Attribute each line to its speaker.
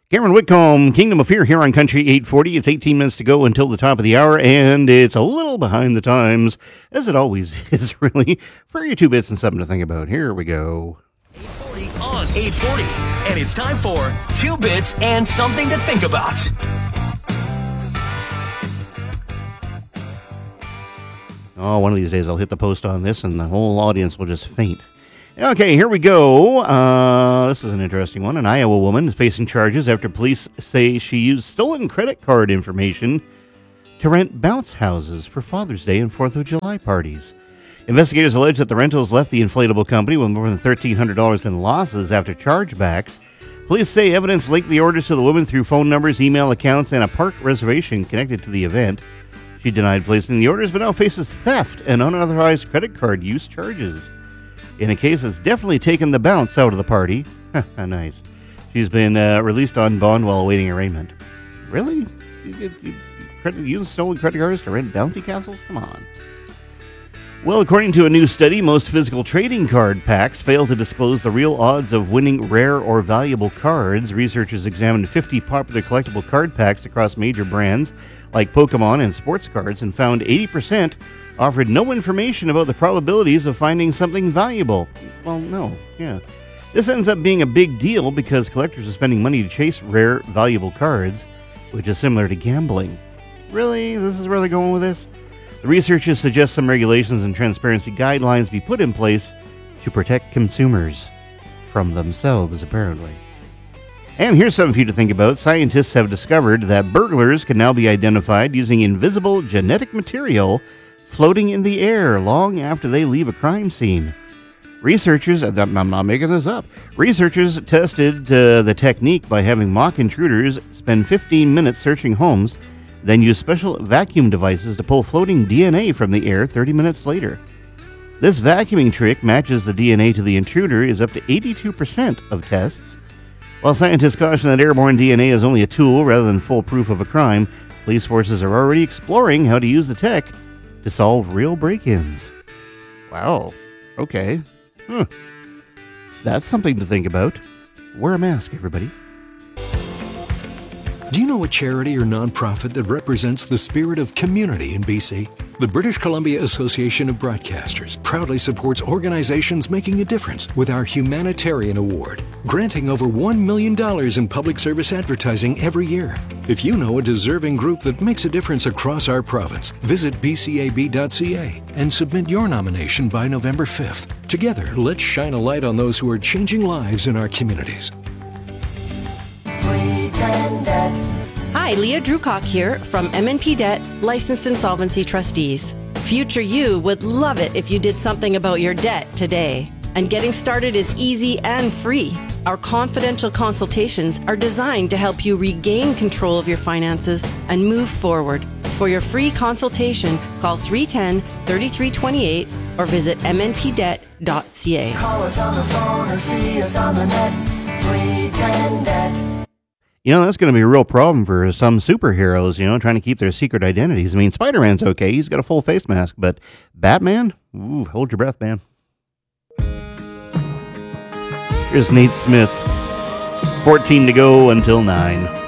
Speaker 1: Cameron Whitcomb, Kingdom of Fear here on Country 840. It's 18 minutes to go until the top of the hour, and it's a little behind the times, as it always is, really, for your 2 bits and something to think about. Here we go.
Speaker 2: 840 on 840, and it's time for 2 bits and something to think about.
Speaker 1: Oh, one of these days I'll hit the post on this, and the whole audience will just faint. Okay, here we go. This is an interesting one. An Iowa woman is facing charges after police say she used stolen credit card information to rent bounce houses for Father's Day and 4th of July parties. Investigators allege that the rentals left the inflatable company with more than $1,300 in losses after chargebacks. Police say evidence linked the orders to the woman through phone numbers, email accounts, and a park reservation connected to the event. She denied placing the orders, but now faces theft and unauthorized credit card use charges. In a case that's definitely taken the bounce out of the party. Nice. She's been released on bond while awaiting arraignment. Really? You use stolen credit cards to rent bouncy castles? Come on. Well, according to a new study, most physical trading card packs fail to disclose the real odds of winning rare or valuable cards. Researchers examined 50 popular collectible card packs across major brands like Pokemon and sports cards and found 80% offered no information about the probabilities of finding something valuable. Well, no, yeah. This ends up being a big deal because collectors are spending money to chase rare, valuable cards, which is similar to gambling. Really? This is where they're going with this? The researchers suggest some regulations and transparency guidelines be put in place to protect consumers from themselves, apparently. And here's something for you to think about. Scientists have discovered that burglars can now be identified using invisible genetic material floating in the air long after they leave a crime scene. Researchers, I'm not making this up, researchers tested the technique by having mock intruders spend 15 minutes searching homes, then use special vacuum devices to pull floating DNA from the air 30 minutes later. This vacuuming trick matches the DNA to the intruder is up to 82% of tests. While scientists caution that airborne DNA is only a tool rather than full proof of a crime, police forces are already exploring how to use the tech to solve real break-ins. Wow. Okay. That's something to think about. Wear a mask, everybody.
Speaker 3: Do you know a charity or nonprofit that represents the spirit of community in BC? The British Columbia Association of Broadcasters proudly supports organizations making a difference with our Humanitarian Award, granting over $1 million in public service advertising every year. If you know a deserving group that makes a difference across our province, visit bcab.ca and submit your nomination by November 5th. Together, let's shine a light on those who are changing lives in our communities.
Speaker 4: Hi, Leah Drewcock here from MNP Debt, Licensed Insolvency Trustees. Future you would love it if you did something about your debt today. And getting started is easy and free. Our confidential consultations are designed to help you regain control of your finances and move forward. For your free consultation, call 310-3328 or visit mnpdebt.ca.
Speaker 5: Call us on the phone or see us on the net. 310-DEBT.
Speaker 1: You know, that's going to be a real problem for some superheroes, trying to keep their secret identities. I mean, Spider-Man's okay. He's got a full face mask, but Batman? Ooh, hold your breath, man. Here's Nate Smith. 14 to go until 9.